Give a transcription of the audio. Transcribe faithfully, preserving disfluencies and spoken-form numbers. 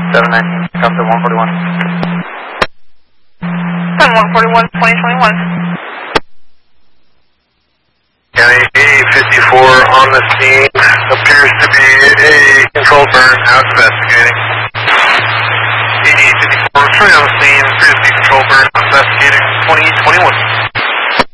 seven nineteen, come to one forty-one. seven one forty-one, twenty twenty-one. County A fifty-four on the scene. Appears to be a controlled burn. Now investigating. A fifty-four returning on the scene. Appears to be controlled burn. Investigating. twenty twenty-one.